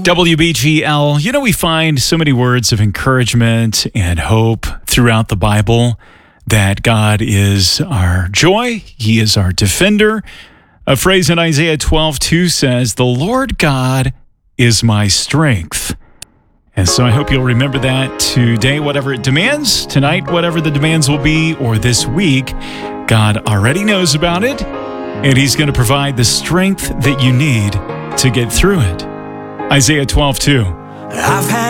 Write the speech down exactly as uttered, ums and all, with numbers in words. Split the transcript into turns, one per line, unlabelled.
W B G L. You know, we find so many words of encouragement and hope throughout the Bible that God is our joy. He is our defender. A phrase in Isaiah twelve two says, "The Lord God is my strength." And so I hope you'll remember that today, whatever it demands, tonight, whatever the demands will be, or this week, God already knows about it, and He's going to provide the strength that you need to get through it. Isaiah twelve two.
I've had